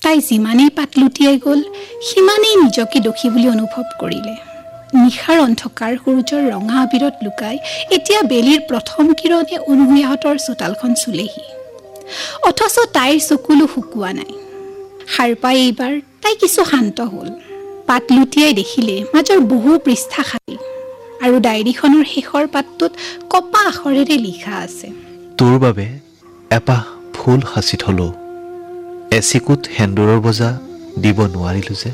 তাই যিমানেই পাত লুটিয়াই গ'ল সিমানেই নিজকে দোষী বুলি অনুভৱ কৰিলে। নিশাৰ অন্ধকাৰ সূৰ্যৰ ৰঙা আবিৰত লুকাই এতিয়া বেলিৰ প্ৰথম কিৰণে অনুসূয়াহঁতৰ চোতালখন চুলেহি। অথচ তাইৰ চকুলো শুকোৱা নাই। সাৰ পাই এইবাৰ তাই কিছু শান্ত হ'ল। পাত লুটিয়াই দেখিলে মাজৰ বহু পৃষ্ঠা খালী আৰু ডায়েৰীখনৰ শেষৰ পাতটোত কপা আখৰেৰে লিখা আছে, তোৰ বাবে এপাহ ফুল সাঁচি থলো, এচিকুট সেন্দুৰৰ বজা দিব নোৱাৰিলো যে।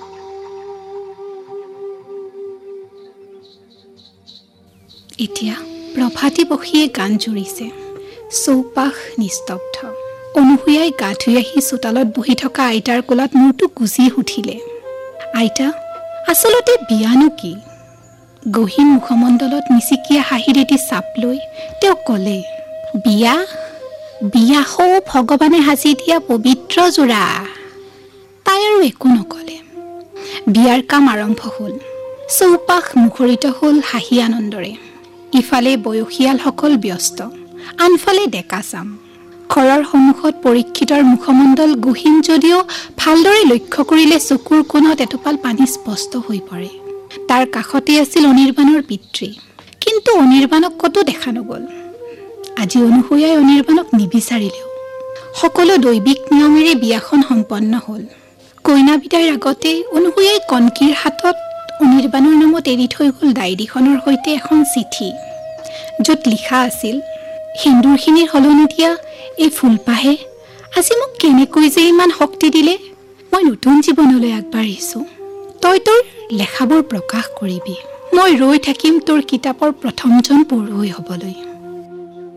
এতিয়া প্ৰভাতী পক্ষীয়ে গান জুৰিছে। চৌপাশ নিস্তব্ধ। অনুসূয়াই গা ধুই আহি চোতালত বহি থকা আইতাৰ কোলাত মূৰটো গুজি উঠিলে। আইতা, আচলতে বিয়ানো কি? গহীন মুখমণ্ডলত মিচিকিয়া হাঁহিৰেদি চাপ লৈ তেওঁ ক'লে, বিয়া বিয়া সৌ ভগৱানে সাজি দিয়া পবিত্ৰ যোৰা। তাই আৰু একো নকলে। বিয়াৰ কাম আৰম্ভ হ'ল। চৌপাশ মুখৰিত হ'ল হাঁহি আনন্দৰে। ইফালে বয়সীয়ালসকল ব্যস্ত, আনফালে ডেকাচাম। ঘৰৰ সন্মুখত পৰীক্ষিতৰ মুখমণ্ডল গহীন যদিও ভালদৰে লক্ষ্য কৰিলে চকুৰ কোণত এটোপাল পানী স্পষ্ট হৈ পৰে। তাৰ কাষতে আছিল অনিৰ্বাণৰ পিতৃ, কিন্তু অনিৰ্বাণক ক'তো দেখা নগ'ল। আজি অনুসূয়াই অনিৰ্বাণক নিবিচাৰিলেও। সকলো দৈবিক নিয়মেৰে বিয়াখন সম্পন্ন হ'ল। কইনা বিদায়ৰ আগতে অনুসূয়াই কণকীৰ হাতত অনিৰ্বাণৰ নামত এৰি থৈ গ'ল ডায়েৰীখনৰ সৈতে এখন চিঠি, য'ত লিখা আছিল, সেন্দুৰখিনিৰ সলনি দিয়া এই ফুলপাহে আজি মোক কেনেকৈ যে ইমান শক্তি দিলে। মই নতুন জীৱনলৈ আগবাঢ়িছোঁ। তই তোৰ লেখাবোৰ প্ৰকাশ কৰিবি। মই ৰৈ থাকিম তোৰ কিতাপৰ প্ৰথমজন পঢ়ুৱৈ হ'বলৈ।